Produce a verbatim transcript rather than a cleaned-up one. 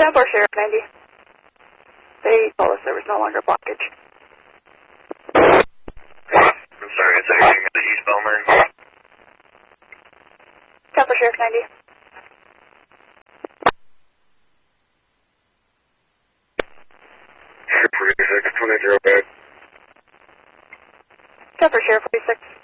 ten four Sheriff ninety. They told us there was no longer blockage. I'm sorry, is there anything at the eastbound lane? ten four Sheriff ninety. forty-six, twenty zero back. ten four Sheriff forty-six.